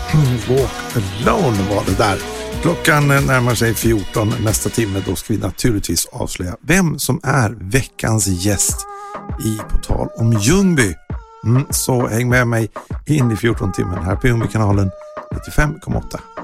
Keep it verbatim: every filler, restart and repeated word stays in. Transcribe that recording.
Walk Alone var det där. Klockan närmar sig fjorton. Nästa timme då ska vi naturligtvis avslöja vem som är veckans gäst i På tal om Ljungby. Mm, så häng med mig in i fjorton timmen här på Ljungby-kanalen nittiofem komma åtta.